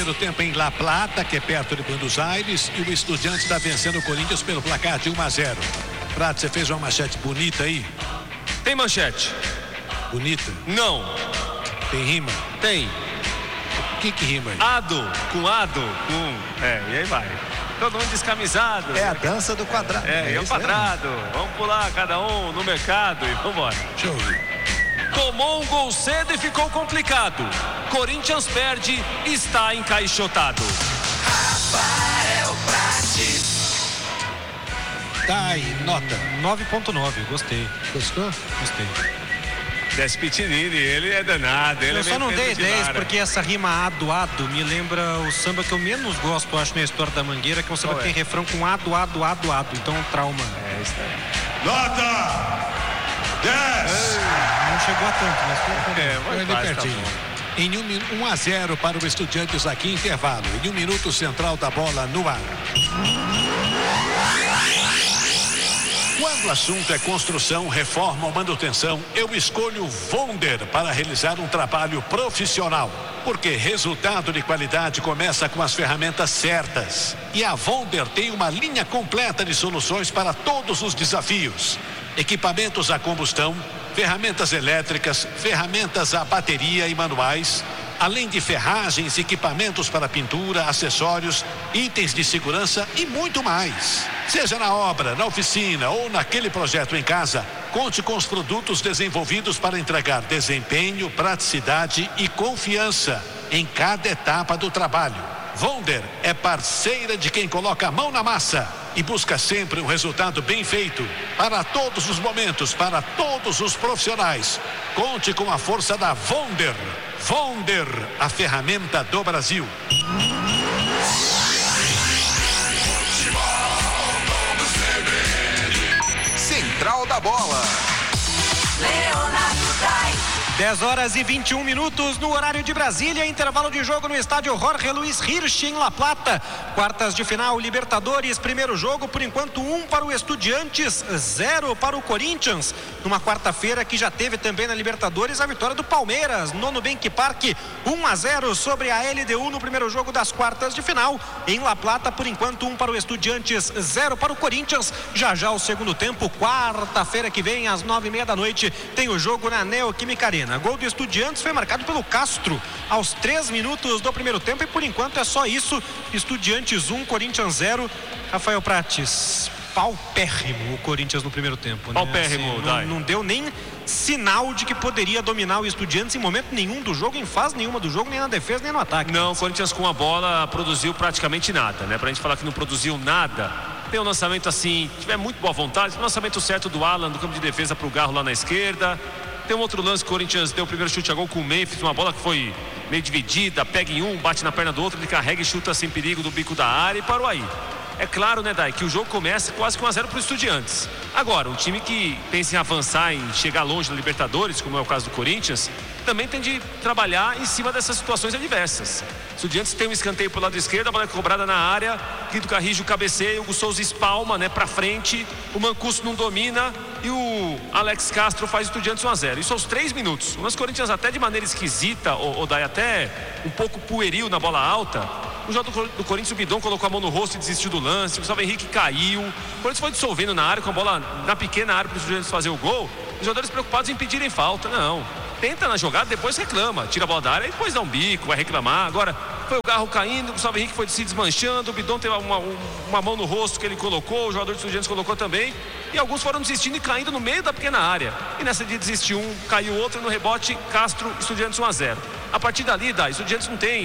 primeiro tempo em La Plata, que é perto de Buenos Aires, e o Estudiantes está vencendo o Corinthians pelo placar de 1-0. Prato, você fez uma manchete bonita aí? Tem manchete? Bonita? Não. Tem rima? Tem. O que rima aí? Ado, com. E aí vai. Todo mundo descamisado. É a dança do quadrado. É o quadrado. Vamos pular cada um no mercado e vambora. Deixa eu ver. Tomou um gol cedo e ficou complicado. Corinthians perde, está encaixotado. Rafael Prates. Tá aí, nota. 9.9, gostei. Gostou? Gostei. Despitinini, ele é danado. Ele Eu é só não dei 10 Lara. porque essa rima ado me lembra o samba que eu menos gosto, acho, na história da Mangueira, que é um samba que tem refrão com ado. Então é um trauma. É, isso aí. Nota 10. Não chegou a tanto, mas Foi ali pertinho. Em 1-0 para o Estudiantes aqui, intervalo. Em 1 minuto, central da bola no ar. Quando o assunto é construção, reforma ou manutenção, eu escolho Vonder para realizar um trabalho profissional. Porque resultado de qualidade começa com as ferramentas certas. E a Vonder tem uma linha completa de soluções para todos os desafios. Equipamentos a combustão, ferramentas elétricas, ferramentas a bateria e manuais, além de ferragens, equipamentos para pintura, acessórios, itens de segurança e muito mais. Seja na obra, na oficina ou naquele projeto em casa, conte com os produtos desenvolvidos para entregar desempenho, praticidade e confiança em cada etapa do trabalho. Vonder é parceira de quem coloca a mão na massa e busca sempre um resultado bem feito para todos os momentos, para todos os profissionais. Conte com a força da Vonder. Vonder, a ferramenta do Brasil. Central da Bola. Leonardo Dai. 10 horas e 21 minutos no horário de Brasília, intervalo de jogo no estádio Jorge Luiz Hirsch em La Plata. Quartas de final, Libertadores, primeiro jogo, por enquanto 1 para o Estudiantes, 0 para o Corinthians. Numa quarta-feira que já teve também na Libertadores a vitória do Palmeiras, no Nubank Park, 1-0 sobre a LDU no primeiro jogo das quartas de final. Em La Plata, por enquanto 1 para o Estudiantes, 0 para o Corinthians. Já o segundo tempo, quarta-feira que vem, às 9:30 da noite, tem o jogo na Neoquímica Arena. Gol do Estudiantes foi marcado pelo Castro aos 3 minutos do primeiro tempo e por enquanto é só isso. Estudiantes 1, Corinthians 0. Rafael Prates, paupérrimo o Corinthians no primeiro tempo, né? Paupérrimo, assim, não deu nem sinal de que poderia dominar o Estudiantes em momento nenhum do jogo, em fase nenhuma do jogo, nem na defesa, nem no ataque. Não, o Corinthians com a bola produziu praticamente nada, né? Pra gente falar que não produziu nada, tem um lançamento assim, tiver muito boa vontade, o lançamento certo do Alan do campo de defesa pro Garro lá na esquerda. Tem um outro lance que o Corinthians deu o primeiro chute a gol com o Memphis, uma bola que foi meio dividida, pega em um, bate na perna do outro, ele carrega e chuta sem perigo do bico da área e parou aí. É claro, né, Dai, que o jogo começa quase com 1-0 para os Estudiantes. Agora, um time que pensa em avançar, em chegar longe na Libertadores, como é o caso do Corinthians, também tem de trabalhar em cima dessas situações adversas. Estudiantes tem um escanteio pro lado esquerdo, a bola é cobrada na área, Guido Carrijo cabeceia, o Hugo Souza espalma, né, pra frente, o Mancuso não domina e o Alex Castro faz Estudiantes 1-0. Isso aos 3 minutos. O Corinthians até de maneira esquisita, ou daí até um pouco pueril na bola alta. O jogador do Corinthians, o Bidon, colocou a mão no rosto e desistiu do lance. O Gustavo Henrique caiu. O Corinthians foi dissolvendo na área, com a bola na pequena área para os Estudiantes fazer o gol. Os jogadores preocupados em pedirem falta. Não. Tenta na jogada, depois reclama. Tira a bola da área e depois dá um bico, vai reclamar. Agora, foi o Garro caindo, o Gustavo Henrique foi se desmanchando. O Bidon teve uma mão no rosto que ele colocou, o jogador dos Estudiantes colocou também. E alguns foram desistindo e caindo no meio da pequena área. E nessa de desistir um, caiu outro, no rebote, Castro, Estudiantes 1-0. A partir dali, Estudiantes não tem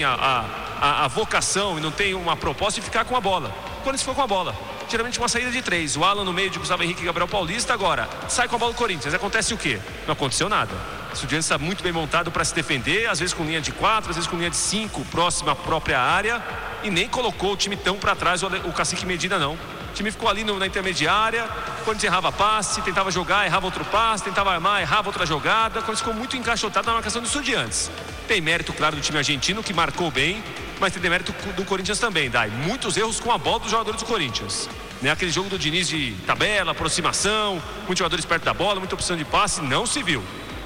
a vocação e não tem uma proposta de ficar com a bola. O Corinthians ficou com a bola. Geralmente uma saída de 3. O Alan no meio de Gustavo Henrique e Gabriel Paulista. Agora, sai com a bola do Corinthians. Acontece o quê? Não aconteceu nada. O Estudiantes está muito bem montado para se defender, às vezes com linha de 4, às vezes com linha de 5, próxima à própria área. E nem colocou o time tão para trás, o Cacique Medina não. O time ficou ali na intermediária. O Corinthians errava passe, tentava jogar, errava outro passe, tentava armar, errava outra jogada. O Corinthians ficou muito encaixotado na marcação dos Estudiantes. Tem mérito, claro, do time argentino, que marcou bem, mas tem mérito do Corinthians também, Dai. Muitos erros com a bola dos jogadores do Corinthians. Né? Aquele jogo do Diniz de tabela, aproximação, muitos jogadores perto da bola, muita opção de passe, não se viu. O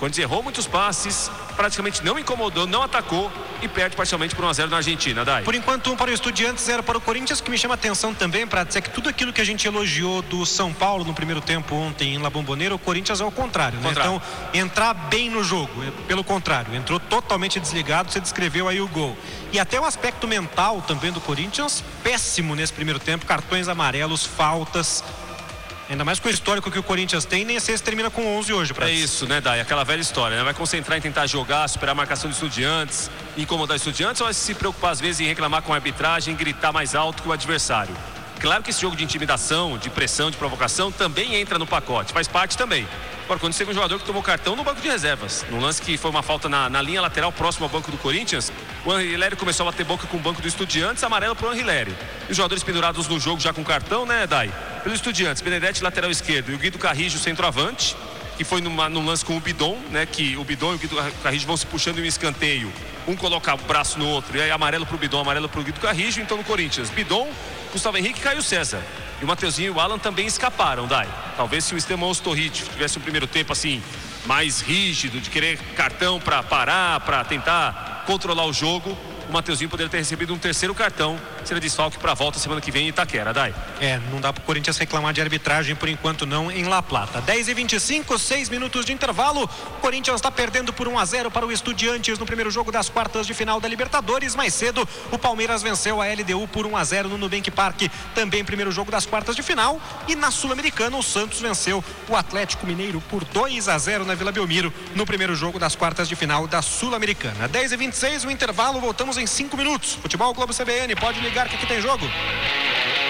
Corinthians errou muitos passes, praticamente não incomodou, não atacou e perde parcialmente por 1-0 na Argentina, Dai. Por enquanto, 1 para o Estudiantes, 0 para o Corinthians, que me chama a atenção também para dizer que tudo aquilo que a gente elogiou do São Paulo no primeiro tempo ontem em La Bombonera, o Corinthians é o contrário, né? Então, entrar bem no jogo, pelo contrário, entrou totalmente desligado, você descreveu aí o gol. E até o aspecto mental também do Corinthians, péssimo nesse primeiro tempo, cartões amarelos, faltas. Ainda mais com o histórico que o Corinthians tem, nem sei se termina com 11 hoje. É isso, né, Dai? Aquela velha história, né? Vai concentrar em tentar jogar, superar a marcação de Estudiantes, incomodar Estudiantes, ou vai se preocupar às vezes em reclamar com a arbitragem, gritar mais alto que o adversário? Claro que esse jogo de intimidação, de pressão, de provocação também entra no pacote, faz parte também. Agora, quando teve um jogador que tomou cartão no banco de reservas, num lance que foi uma falta na linha lateral próximo ao banco do Corinthians, o Anrileri começou a bater boca com o banco do Estudiantes, amarelo pro Anrileri. E os jogadores pendurados no jogo já com cartão, né, Dai? Pelo Estudiantes, Benedetti lateral esquerdo e o Guido Carrijo centroavante, que foi num lance com o Bidon, né, que o Bidon e o Guido Carrijo vão se puxando em um escanteio, um coloca o braço no outro, e aí amarelo pro Bidon, amarelo pro Guido Carrijo. Então no Corinthians, Bidon, Gustavo Henrique e Caio César. E o Mateuzinho e o Alan também escaparam, Dai. Talvez se o Esteban Ostorrit tivesse um primeiro tempo assim, mais rígido, de querer cartão para parar, para tentar controlar o jogo, o Mateuzinho poderia ter recebido um terceiro cartão, seria desfalque para a volta semana que vem em Itaquera, Dai. Não dá para o Corinthians reclamar de arbitragem por enquanto não em La Plata. 10:25, 6 minutos de intervalo. O Corinthians está perdendo por 1-0 para o Estudiantes no primeiro jogo das quartas de final da Libertadores. Mais cedo, o Palmeiras venceu a LDU por 1-0 no Nubank Park, também primeiro jogo das quartas de final. E na Sul-Americana, o Santos venceu o Atlético Mineiro por 2-0 na Vila Belmiro, no primeiro jogo das quartas de final da Sul-Americana. 10:26, o intervalo, voltamos em 5 minutos. Futebol Globo CBN, pode ligar que aqui tem jogo.